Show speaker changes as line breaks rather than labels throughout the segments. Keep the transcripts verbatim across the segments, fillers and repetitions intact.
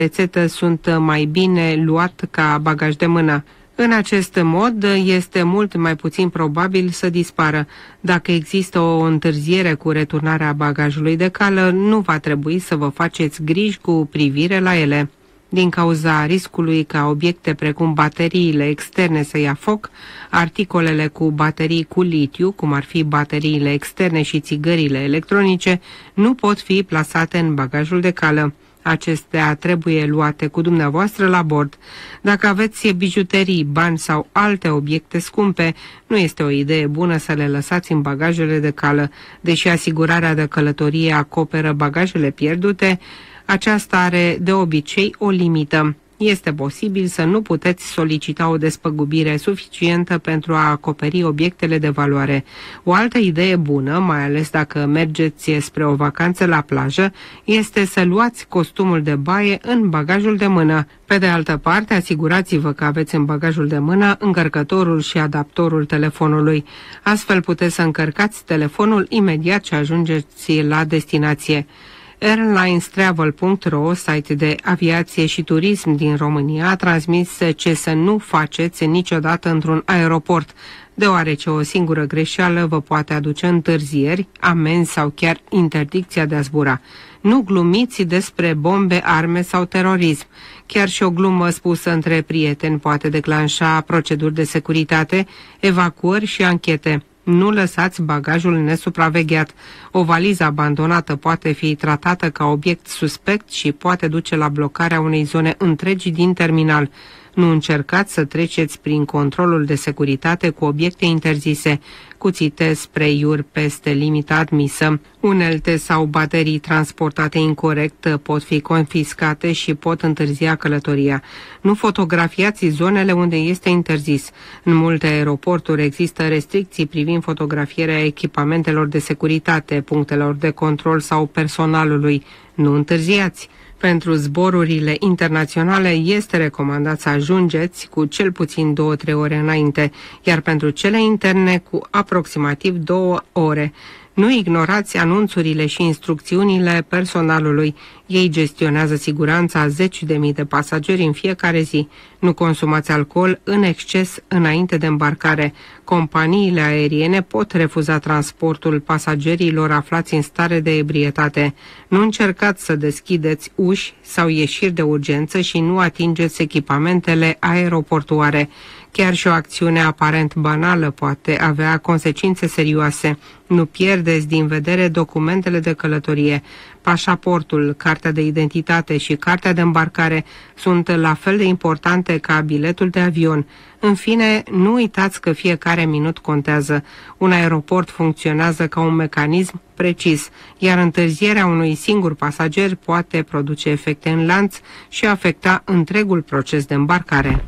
rețetă sunt mai bine luat ca bagaj de mână. În acest mod, este mult mai puțin probabil să dispară. Dacă există o întârziere cu returnarea bagajului de cală, nu va trebui să vă faceți griji cu privire la ele. Din cauza riscului ca obiecte precum bateriile externe să ia foc, articolele cu baterii cu litiu, cum ar fi bateriile externe și țigările electronice, nu pot fi plasate în bagajul de cală. Acestea trebuie luate cu dumneavoastră la bord. Dacă aveți bijuterii, bani sau alte obiecte scumpe, nu este o idee bună să le lăsați în bagajele de cală. Deși asigurarea de călătorie acoperă bagajele pierdute, aceasta are de obicei o limită. Este posibil să nu puteți solicita o despăgubire suficientă pentru a acoperi obiectele de valoare. O altă idee bună, mai ales dacă mergeți spre o vacanță la plajă, este să luați costumul de baie în bagajul de mână. Pe de altă parte, asigurați-vă că aveți în bagajul de mână încărcătorul și adaptorul telefonului. Astfel puteți să încărcați telefonul imediat ce ajungeți la destinație. airlines travel punct ro, site de aviație și turism din România, a transmis ce să nu faceți niciodată într-un aeroport, deoarece o singură greșeală vă poate aduce întârzieri, amenzi sau chiar interdicția de a zbura. Nu glumiți despre bombe, arme sau terorism. Chiar și o glumă spusă între prieteni poate declanșa proceduri de securitate, evacuări și anchete. Nu lăsați bagajul nesupravegheat. O valiză abandonată poate fi tratată ca obiect suspect și poate duce la blocarea unei zone întregi din terminal. Nu încercați să treceți prin controlul de securitate cu obiecte interzise, cuțite, spray-uri peste limita admisă. Unelte sau baterii transportate incorect pot fi confiscate și pot întârzia călătoria. Nu fotografiați zonele unde este interzis. În multe aeroporturi există restricții privind fotografierea echipamentelor de securitate, punctelor de control sau personalului. Nu întârziați. Pentru zborurile internaționale este recomandat să ajungeți cu cel puțin două-trei ore înainte, iar pentru cele interne cu aproximativ două ore. Nu ignorați anunțurile și instrucțiunile personalului. Ei gestionează siguranța a zeci de mii de pasageri în fiecare zi. Nu consumați alcool în exces înainte de îmbarcare. Companiile aeriene pot refuza transportul pasagerilor aflați în stare de ebrietate. Nu încercați să deschideți uși sau ieșiri de urgență și nu atingeți echipamentele aeroportuare. Chiar și o acțiune aparent banală poate avea consecințe serioase. Nu pierdeți din vedere documentele de călătorie. Pașaportul, cartea de identitate și cartea de îmbarcare sunt la fel de importante ca biletul de avion. În fine, nu uitați că fiecare minut contează. Un aeroport funcționează ca un mecanism precis, iar întârzierea unui singur pasager poate produce efecte în lanț și afecta întregul proces de îmbarcare.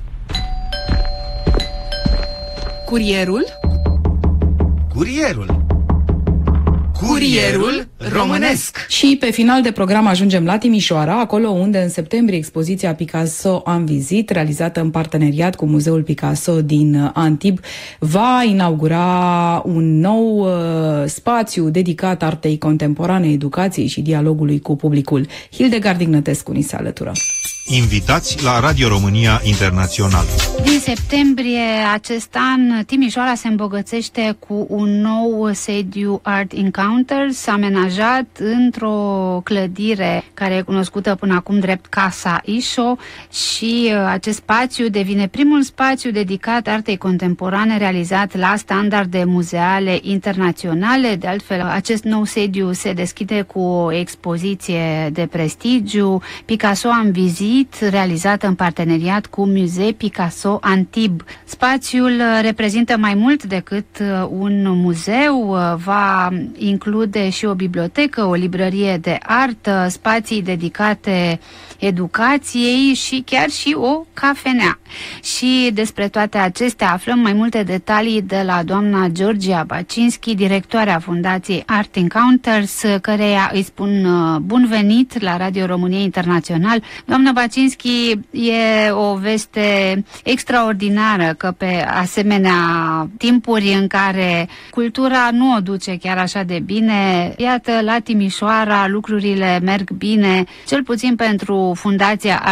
Curierul?
Curierul. Curierul românesc.
Și pe final de program ajungem la Timișoara, acolo unde în septembrie expoziția Picasso Am Vizit, realizată în parteneriat cu Muzeul Picasso din Antibes, va inaugura un nou uh, spațiu dedicat artei contemporane, educației și dialogului cu publicul. Hildegard Ignătescu ni se alătură.
Invitați la Radio România Internațional.
Din septembrie acest an, Timișoara se îmbogățește cu un nou sediu Art Encounters, amenajat într-o clădire care e cunoscută până acum drept Casa Ișo, și acest spațiu devine primul spațiu dedicat artei contemporane realizat la standarde muzeale internaționale. De altfel, acest nou sediu se deschide cu o expoziție de prestigiu, Picasso Am Vizit, realizată în parteneriat cu Musée Picasso Antibes. Spațiul reprezintă mai mult decât un muzeu, va include și o bibliotecă, o librărie de artă, spații dedicate educației și chiar și o cafenea. Și despre toate acestea aflăm mai multe detalii de la doamna Georgia Bacinski, directoarea Fundației Art Encounters, căreia îi spun bun venit la Radio România Internațional. Doamna Bacinski, e o veste extraordinară că pe asemenea timpuri în care cultura nu o duce chiar așa de bine, iată, la Timișoara lucrurile merg bine, cel puțin pentru Fundația